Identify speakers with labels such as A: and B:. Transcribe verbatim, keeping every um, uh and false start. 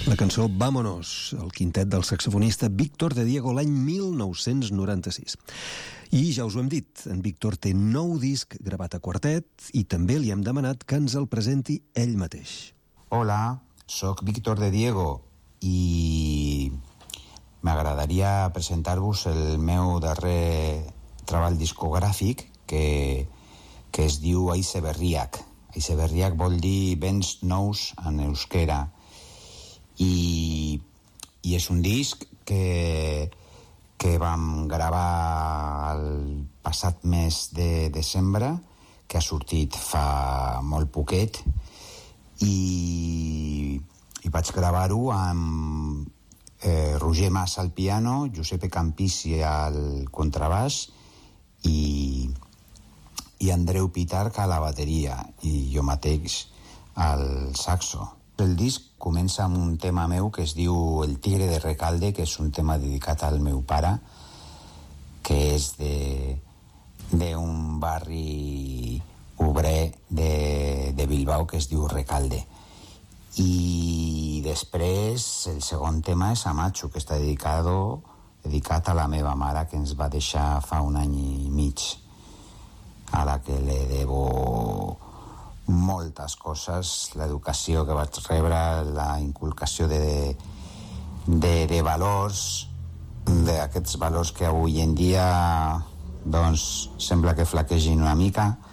A: La cançó Vámonos, el quintet del saxofonista Víctor de Diego l'any mil nou-cents noranta-sis. I ja us ho hem dit, en Víctor té nou disc gravat a quartet i també li hem demanat que ens el presenti ell mateix.
B: Hola, sóc Víctor de Diego i m'agradaria presentar-vos el meu darrer treball discogràfic que, que es diu Aize Berriak. Aize Berriak vol dir vents nous en euskera i, i és un disc que, que vam gravar el passat mes de desembre, que ha sortit fa molt poquet, i, i vaig gravar-ho amb eh, Roger Mas al piano, Giuseppe Campisi al contrabaix i, i Andreu Pitarch a la bateria i jo mateix al saxo. El disc comença amb un tema meu que es diu El Tigre de Recalde, que és un tema dedicat al meu pare, que és de d'un barri obrer de, de Bilbao que es diu Recalde. I després el segon tema és Amacho, que està dedicado, dedicat a la meva mare, que ens va deixar fa un any i mig, a la que le debo moltes coses, l'educació que vaig rebre, la inculcació de, de, de valors, d'aquests valors que avui en dia doncs sembla que flaquegin una mica,